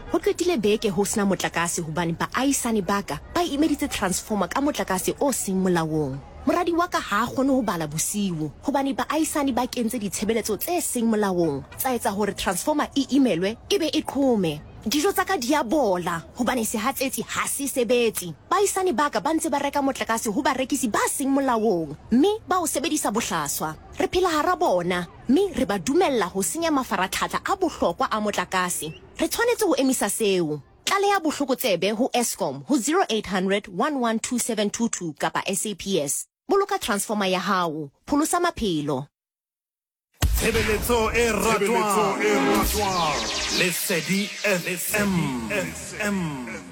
Ho qetile beke ho sena motlakase hobane baahisane ba ka ba imeditse transformer ka motlakase o seng molaong. Moradi wa ka ha kgone ho bala bosiu hobane baahisane ba kentse ditshebeletso tse seng molaong tsa etsa hore transformer e imelwe ebe e qhome. Dijo tsa ka di a bola hobane sehatsetsi ha se sebetse. Baahisane ba ka ba ntse ba reka motlakase ho barekisi ba seng molaong mme ba o sebedisa bohlaswa. Re phela hara bona mme re ba dumella ho senya mafaratlhatlha a bohlokwa a motlakase. Re tshwanetse ho emisa seo. Tlaleha bohlokotsebe ho Eskom ho 0800 112722 kapa SAPS. Boloka transformer ya hao, pholosa maphelo. Tshebeletso e ratwang. Lesedi FM.